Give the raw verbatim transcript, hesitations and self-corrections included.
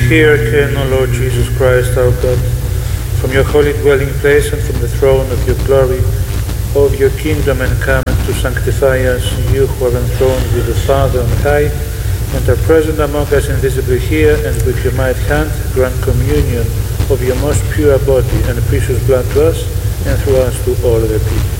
Hear again, O Lord Jesus Christ, our God, from your holy dwelling place and from the throne of your glory, of your kingdom, and come to sanctify us, you who are enthroned with the Father on high, and are present among us invisibly here, and with your mighty hand grant communion of your most pure body and precious blood to us, and through us to all the people.